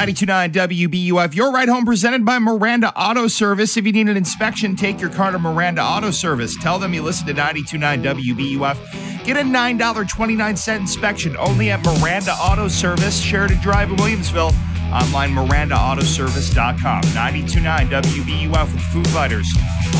92.9 WBUF. Your ride home presented by Miranda Auto Service. If you need an inspection, take your car to Miranda Auto Service. Tell them you listen to 92.9 WBUF. Get a $9.29 inspection only at Miranda Auto Service, Sheridan Drive in Williamsville. Online, MirandaAutoservice.com. 92.9 WBUF with Foo Fighters.